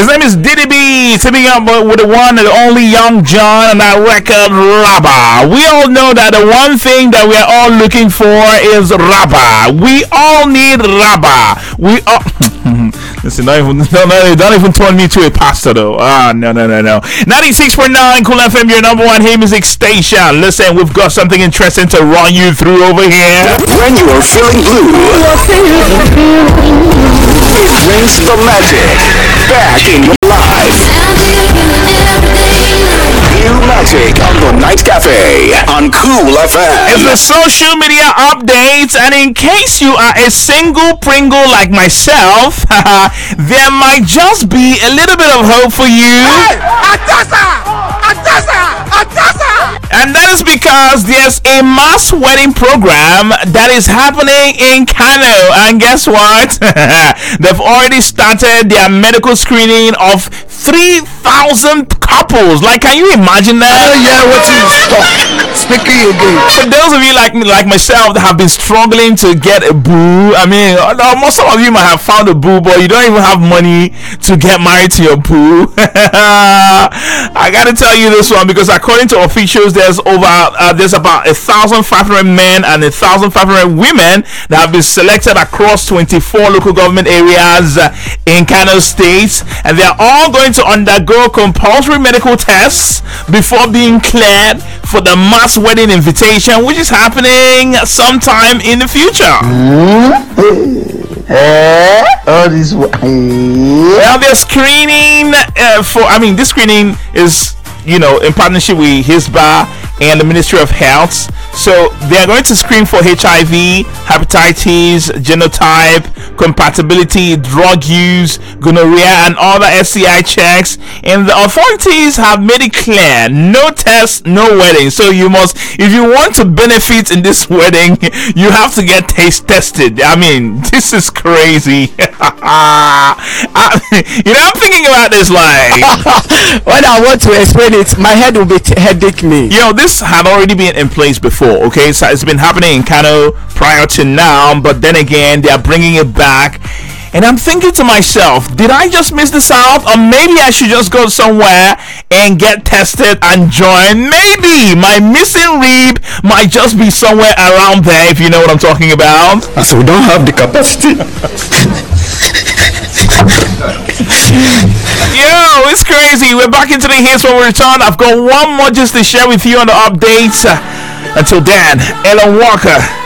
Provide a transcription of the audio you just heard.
His name is Diddy B, teaming up with the one and only Young John and that record Rubber. We all know that the one thing that we are all looking for is rubber. We all need rubber. We all listen, don't even turn me to a pastor though. No. 96.9 Cool FM, your number one hit music station. Listen, we've got something interesting to run you through over here. When you are feeling blue, it brings the magic back in your life. New magic on the Night Cafe on Cool FM. It's the social media updates, and in case you are a single Pringle like myself, there might just be a little bit of hope for you. Hey, Atasa! And that is because there's a mass wedding program that is happening in Kano. And guess what? They've already started their medical screening of 3,000 couples. Like, can you imagine that? What is speaking again? For those of you like myself that have been struggling to get a boo, I mean, some of you might have found a boo, but you don't even have money to get married to your boo. I gotta tell you this one, because according to officials, there's about 1,500 men and 1,500 women that have been selected across 24 local government areas in Kano State, and they are all going to undergo compulsory medical tests before being cleared for the mass wedding invitation, which is happening sometime in the future. All this Now they're screening this screening is, in partnership with HISBA and the Ministry of Health. So they are going to screen for HIV, hepatitis, genotype, compatibility, drug use, gonorrhea, and other STI checks. And the authorities have made it clear: no test, no wedding. So if you want to benefit in this wedding, you have to get tested. I mean, this is crazy. I'm thinking about this like when I want to explain it, my head will be headache me. This had already been in place before, okay? So it's been happening in Kano prior to now, but then again, they are bringing it back. And I'm thinking to myself, did I just miss this out? Or maybe I should just go somewhere and get tested and join. Maybe my missing rib might just be somewhere around there, if you know what I'm talking about. So we don't have the capacity. Yo, it's crazy. We're back into the hits when we return. I've got one more just to share with you on the updates. Until then, Ellen Walker.